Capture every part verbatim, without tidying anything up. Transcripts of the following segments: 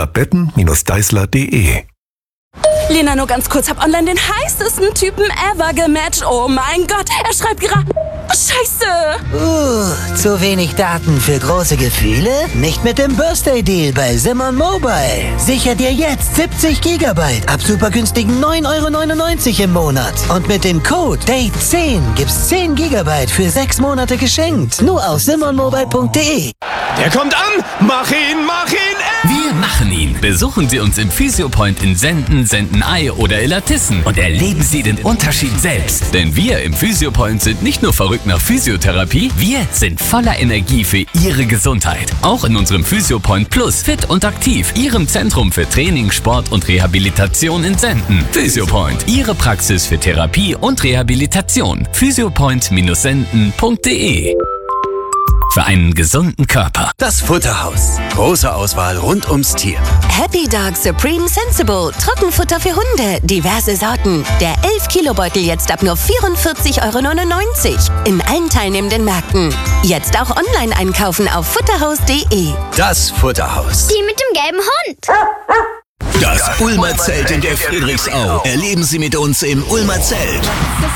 oder betten Dassler punkt de. Lena, nur ganz kurz, hab online den heißesten Typen ever gematcht. Oh mein Gott, er schreibt gerade... Scheiße! Uh, zu wenig Daten für große Gefühle? Nicht mit dem Birthday-Deal bei Simon Mobile. Sicher dir jetzt siebzig Gigabyte ab super günstigen neun Euro neunundneunzig im Monat. Und mit dem Code Date zehn gibt's zehn Gigabyte für sechs Monate geschenkt. Nur auf simon mobile punkt de. Der kommt an! Mach ihn, mach ihn! Ey. Wir machen ihn. Besuchen Sie uns im Physiopoint in Senden, Sendenei oder Illertissen und erleben Sie den Unterschied selbst. Denn wir im Physiopoint sind nicht nur verrückt nach Physiotherapie, wir sind voller Energie für Ihre Gesundheit. Auch in unserem Physiopoint Plus Fit und Aktiv, Ihrem Zentrum für Training, Sport und Rehabilitation in Senden. Physiopoint, Ihre Praxis für Therapie und Rehabilitation. physiopoint senden punkt de. Für einen gesunden Körper. Das Futterhaus. Große Auswahl rund ums Tier. Happy Dog Supreme Sensible. Trockenfutter für Hunde. Diverse Sorten. Der elf Kilo Beutel jetzt ab nur vierundvierzig Euro neunundneunzig. In allen teilnehmenden Märkten. Jetzt auch online einkaufen auf futterhaus punkt de. Das Futterhaus. Die mit dem gelben Hund. Das Ulmer Zelt in der Friedrichsau. Erleben Sie mit uns im Ulmer Zelt.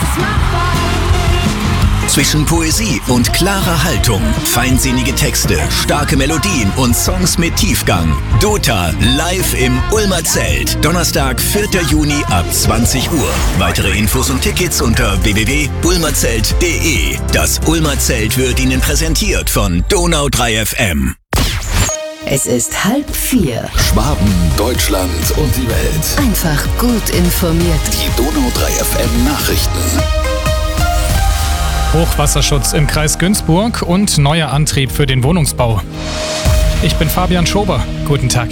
Zwischen Poesie und klarer Haltung, feinsinnige Texte, starke Melodien und Songs mit Tiefgang. Dota live im Ulmer Zelt. Donnerstag, vierter Juni ab zwanzig Uhr. Weitere Infos und Tickets unter w w w punkt ulmer zelt punkt de. Das Ulmer Zelt wird Ihnen präsentiert von Donau drei F M. Es ist halb vier. Schwaben, Deutschland und die Welt. Einfach gut informiert. Die Donau drei F M Nachrichten. Hochwasserschutz im Kreis Günzburg und neuer Antrieb für den Wohnungsbau. Ich bin Fabian Schober. Guten Tag.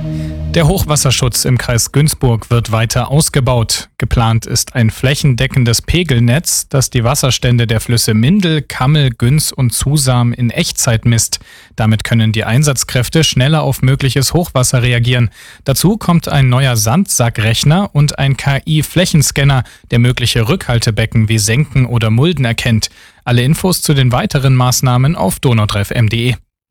Der Hochwasserschutz im Kreis Günzburg wird weiter ausgebaut. Geplant ist ein flächendeckendes Pegelnetz, das die Wasserstände der Flüsse Mindel, Kammel, Günz und Zusam in Echtzeit misst. Damit können die Einsatzkräfte schneller auf mögliches Hochwasser reagieren. Dazu kommt ein neuer Sandsackrechner und ein K I-Flächenscanner, der mögliche Rückhaltebecken wie Senken oder Mulden erkennt. Alle Infos zu den weiteren Maßnahmen auf donau drei f m punkt de.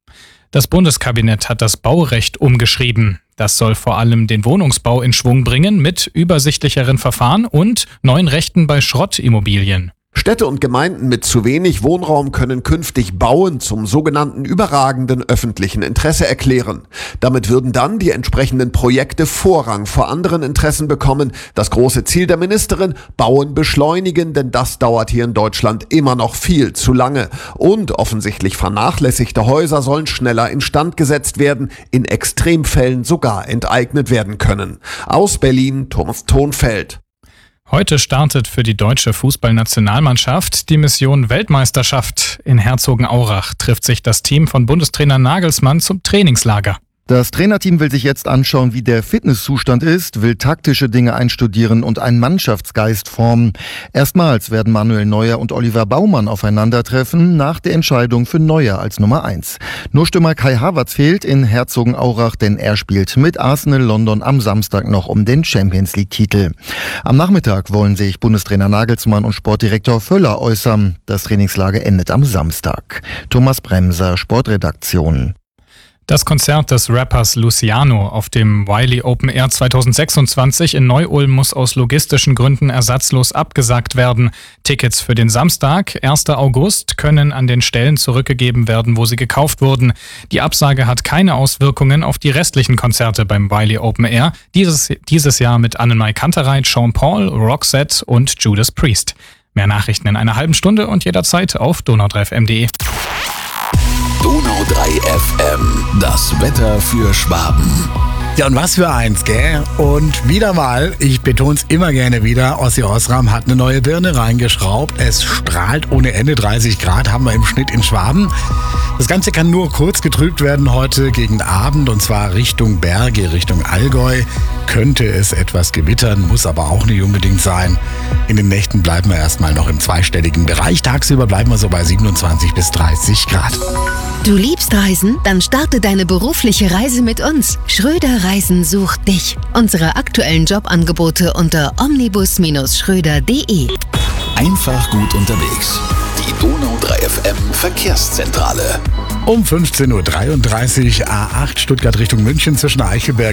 Das Bundeskabinett hat das Baurecht umgeschrieben. Das soll vor allem den Wohnungsbau in Schwung bringen mit übersichtlicheren Verfahren und neuen Rechten bei Schrottimmobilien. Städte und Gemeinden mit zu wenig Wohnraum können künftig Bauen zum sogenannten überragenden öffentlichen Interesse erklären. Damit würden dann die entsprechenden Projekte Vorrang vor anderen Interessen bekommen. Das große Ziel der Ministerin: Bauen beschleunigen, denn das dauert hier in Deutschland immer noch viel zu lange. Und offensichtlich vernachlässigte Häuser sollen schneller instand gesetzt werden, in Extremfällen sogar enteignet werden können. Aus Berlin, Thomas Thonfeld. Heute startet für die deutsche Fußballnationalmannschaft die Mission Weltmeisterschaft. In Herzogenaurach trifft sich das Team von Bundestrainer Nagelsmann zum Trainingslager. Das Trainerteam will sich jetzt anschauen, wie der Fitnesszustand ist, will taktische Dinge einstudieren und einen Mannschaftsgeist formen. Erstmals werden Manuel Neuer und Oliver Baumann aufeinandertreffen, nach der Entscheidung für Neuer als Nummer eins. Nur Stürmer Kai Havertz fehlt in Herzogenaurach, denn er spielt mit Arsenal London am Samstag noch um den Champions-League-Titel. Am Nachmittag wollen sich Bundestrainer Nagelsmann und Sportdirektor Völler äußern. Das Trainingslager endet am Samstag. Thomas Bremser, Sportredaktion. Das Konzert des Rappers Luciano auf dem Wiley Open Air zweitausendsechsundzwanzig in Neu-Ulm muss aus logistischen Gründen ersatzlos abgesagt werden. Tickets für den Samstag, ersten August, können an den Stellen zurückgegeben werden, wo sie gekauft wurden. Die Absage hat keine Auswirkungen auf die restlichen Konzerte beim Wiley Open Air. Dieses, dieses Jahr mit Annemarie Kantereit, Sean Paul, Roxette und Judas Priest. Mehr Nachrichten in einer halben Stunde und jederzeit auf donau drei f m punkt de. Donau drei F M, das Wetter für Schwaben. Ja, und was für eins, gell? Und wieder mal, ich beton's immer gerne wieder, Ossi Osram hat eine neue Birne reingeschraubt. Es strahlt ohne Ende, dreißig Grad haben wir im Schnitt in Schwaben. Das Ganze kann nur kurz getrübt werden heute gegen Abend, und zwar Richtung Berge, Richtung Allgäu. Könnte es etwas gewittern, muss aber auch nicht unbedingt sein. In den Nächten bleiben wir erstmal noch im zweistelligen Bereich. Tagsüber bleiben wir so bei siebenundzwanzig bis dreißig Grad. Du liebst Reisen? Dann starte deine berufliche Reise mit uns. Schröder Reisen sucht dich. Unsere aktuellen Jobangebote unter omnibus Schröder punkt de. Einfach gut unterwegs. Die Donau drei F M Verkehrszentrale. Um fünfzehn Uhr dreiunddreißig A acht Stuttgart Richtung München zwischen Eichelberg